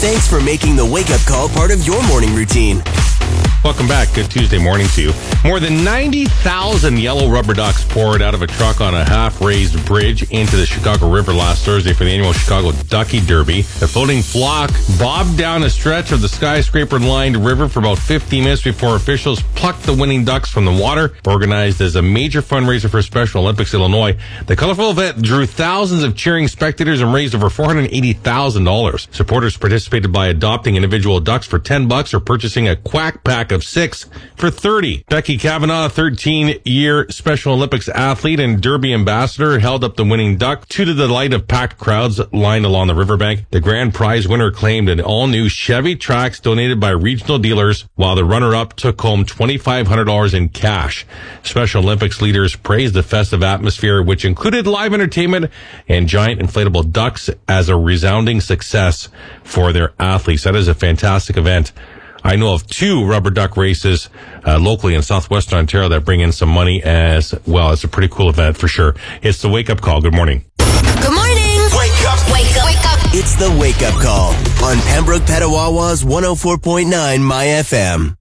Thanks for making the wake-up call part of your morning routine. Welcome back. Good Tuesday morning to you. More than 90,000 yellow rubber ducks poured out of a truck on a half-raised bridge into the Chicago River last Thursday for the annual Chicago Ducky Derby. The floating flock bobbed down a stretch of the skyscraper-lined river for about 15 minutes before officials plucked the winning ducks from the water. Organized as a major fundraiser for Special Olympics Illinois, the colorful event drew thousands of cheering spectators and raised over $480,000. Supporters participated by adopting individual ducks for $10 or purchasing a quack pack of 6 for $30. Becky Kavanaugh, a 13-year Special Olympics athlete and Derby ambassador, held up the winning duck to the delight of packed crowds lined along the riverbank. The grand prize winner claimed an all-new Chevy Trax donated by regional dealers, while the runner-up took home $2,500 in cash. Special Olympics leaders praised the festive atmosphere, which included live entertainment and giant inflatable ducks, as a resounding success for their athletes. That is a fantastic event. I know of 2 rubber duck races locally in southwestern Ontario that bring in some money as well. It's a pretty cool event for sure. It's the wake-up call. Good morning. Good morning. Wake up. Wake up. Wake up. It's the wake-up call on Pembroke Petawawa's 104.9 My FM.